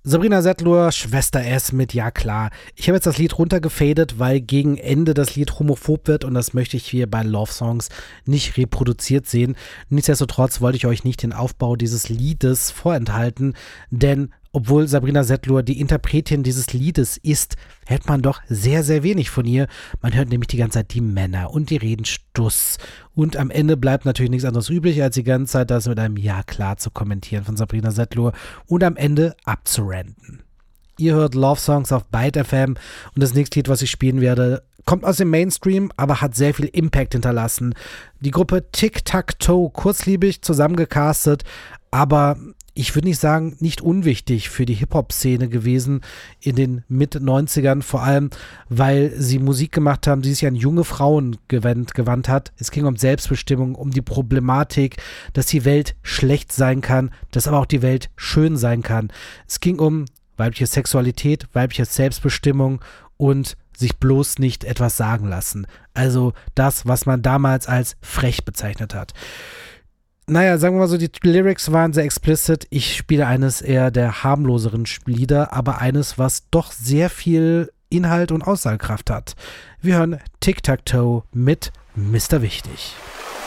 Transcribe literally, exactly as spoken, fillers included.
Sabrina Setlur, Schwester S mit Ja klar. Ich habe jetzt das Lied runtergefadet, weil gegen Ende das Lied homophob wird und das möchte ich hier bei Love Songs nicht reproduziert sehen. Nichtsdestotrotz wollte ich euch nicht den Aufbau dieses Liedes vorenthalten, denn obwohl Sabrina Setlur die Interpretin dieses Liedes ist, hört man doch sehr, sehr wenig von ihr. Man hört nämlich die ganze Zeit die Männer und die reden Stuss. Und am Ende bleibt natürlich nichts anderes übrig, als die ganze Zeit das mit einem Ja klar zu kommentieren von Sabrina Setlur und am Ende abzurenten. Ihr hört Love Songs auf Byte F M und das nächste Lied, was ich spielen werde, kommt aus dem Mainstream, aber hat sehr viel Impact hinterlassen. Die Gruppe Tic Tac Toe, kurzliebig zusammengecastet, aber ich würde nicht sagen, nicht unwichtig für die Hip-Hop-Szene gewesen in den Mit-neunzigern, vor allem, weil sie Musik gemacht haben, die sich an junge Frauen gewandt, gewandt hat. Es ging um Selbstbestimmung, um die Problematik, dass die Welt schlecht sein kann, dass aber auch die Welt schön sein kann. Es ging um weibliche Sexualität, weibliche Selbstbestimmung und sich bloß nicht etwas sagen lassen. Also das, was man damals als frech bezeichnet hat. Naja, sagen wir mal so, die Lyrics waren sehr explicit. Ich spiele eines eher der harmloseren Lieder, aber eines, was doch sehr viel Inhalt und Aussagekraft hat. Wir hören Tic Tac Toe mit Mister Wichtig.